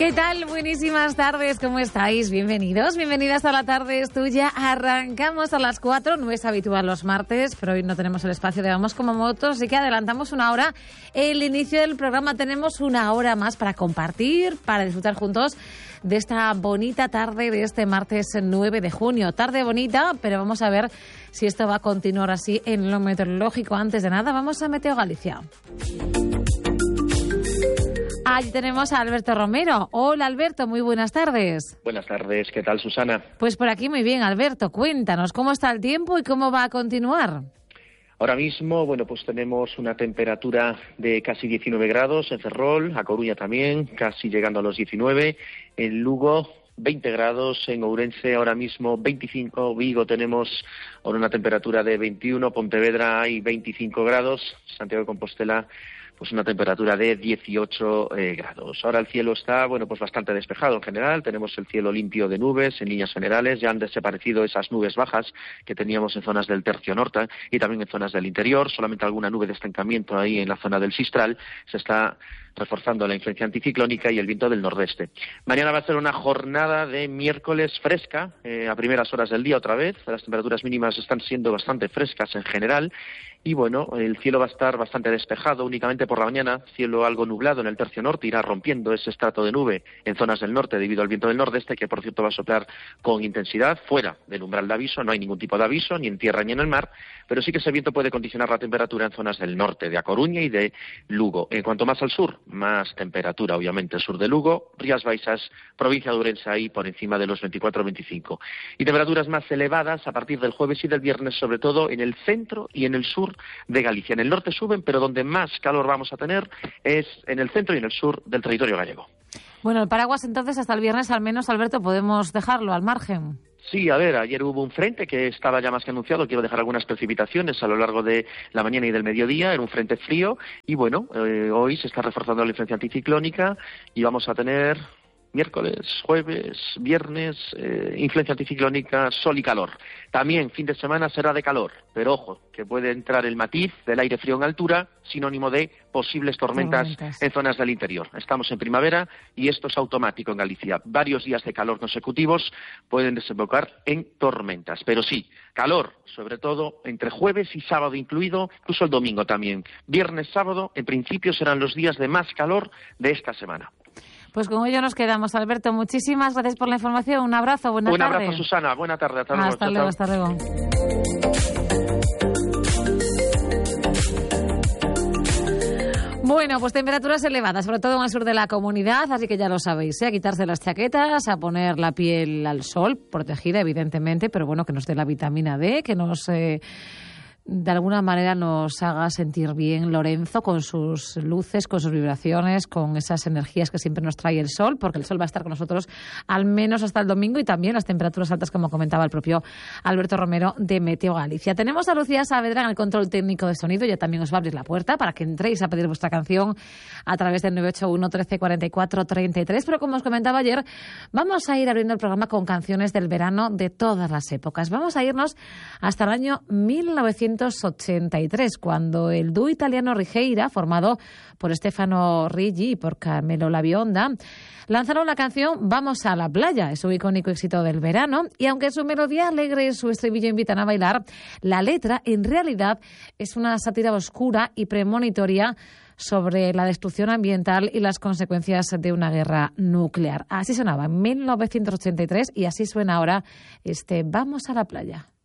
¿Qué tal? Buenísimas tardes, ¿cómo estáis? Bienvenidos, bienvenidas a La Tarde es Tuya. Arrancamos a las 4, no es habitual los martes, pero hoy no tenemos el espacio de Vamos como Motos, así que adelantamos una hora. El inicio del programa tenemos una hora más para compartir, para disfrutar juntos de esta bonita tarde de este martes 9 de junio. Tarde bonita, pero vamos a ver si esto va a continuar así en lo meteorológico. Antes de nada, vamos a Meteo Galicia. Allí tenemos a Alberto Romero. Hola, Alberto, muy buenas tardes. Buenas tardes, ¿qué tal, Susana? Pues por aquí muy bien, Alberto. Cuéntanos, ¿cómo está el tiempo y cómo va a continuar? Ahora mismo, pues tenemos una temperatura de casi 19 grados en Ferrol, a Coruña también, casi llegando a los 19, en Lugo 20 grados, en Ourense ahora mismo 25, Vigo tenemos ahora una temperatura de 21, Pontevedra hay 25 grados, Santiago de Compostela pues una temperatura de 18 grados. Ahora el cielo está, pues bastante despejado en general. Tenemos el cielo limpio de nubes en líneas generales. Ya han desaparecido esas nubes bajas que teníamos en zonas del tercio norte y también en zonas del interior. Solamente alguna nube de estancamiento ahí en la zona del Sistral. Se está reforzando la influencia anticiclónica y el viento del nordeste. Mañana va a ser una jornada de miércoles fresca, a primeras horas del día otra vez. Las temperaturas mínimas están siendo bastante frescas en general. Y el cielo va a estar bastante despejado, únicamente por la mañana, cielo algo nublado en el tercio norte, irá rompiendo ese estrato de nube en zonas del norte debido al viento del nordeste, que por cierto va a soplar con intensidad fuera del umbral de aviso. No hay ningún tipo de aviso, ni en tierra ni en el mar, pero sí que ese viento puede condicionar la temperatura en zonas del norte, de A Coruña y de Lugo. En cuanto más al sur, más temperatura, obviamente, sur de Lugo, Rías Baixas, provincia de Ourense, ahí por encima de los 24-25. Y temperaturas más elevadas a partir del jueves y del viernes, sobre todo en el centro y en el sur de Galicia. En el norte suben, pero donde más calor vamos a tener es en el centro y en el sur del territorio gallego. Bueno, el paraguas entonces hasta el viernes al menos, Alberto, podemos dejarlo al margen. Sí, ayer hubo un frente que estaba ya más que anunciado, que iba a dejar algunas precipitaciones a lo largo de la mañana y del mediodía, era un frente frío, y hoy se está reforzando la influencia anticiclónica y vamos a tener miércoles, jueves, viernes, influencia anticiclónica, sol y calor. También fin de semana será de calor, pero ojo, que puede entrar el matiz del aire frío en altura, sinónimo de posibles tormentas en zonas del interior. Estamos en primavera y esto es automático en Galicia. Varios días de calor consecutivos pueden desembocar en tormentas, pero sí, calor, sobre todo entre jueves y sábado incluido, incluso el domingo también. Viernes, sábado, en principio serán los días de más calor de esta semana. Pues con ello nos quedamos, Alberto. Muchísimas gracias por la información. Un abrazo, buena tarde. Un abrazo, Susana. Buena tarde. Hasta luego. Hasta luego. Bueno, pues temperaturas elevadas, sobre todo en el sur de la comunidad, así que ya lo sabéis, a quitarse las chaquetas, a poner la piel al sol, protegida evidentemente, pero que nos dé la vitamina D, que nos de alguna manera nos haga sentir bien Lorenzo con sus luces, con sus vibraciones, con esas energías que siempre nos trae el sol, porque el sol va a estar con nosotros al menos hasta el domingo y también las temperaturas altas, como comentaba el propio Alberto Romero de Meteo Galicia. Tenemos a Lucía Saavedra en el control técnico de sonido, ya también os va a abrir la puerta para que entréis a pedir vuestra canción a través del 981 13 44 33, pero como os comentaba ayer, vamos a ir abriendo el programa con canciones del verano de todas las épocas. Vamos a irnos hasta el año 1983, cuando el dúo italiano Righeira, formado por Stefano Riggi y por Carmelo Labionda, lanzaron la canción Vamos a la playa. Es un icónico éxito del verano y aunque su melodía alegre y su estribillo invitan a bailar, la letra en realidad es una sátira oscura y premonitoria sobre la destrucción ambiental y las consecuencias de una guerra nuclear. Así sonaba en 1983 y así suena ahora este Vamos a la playa.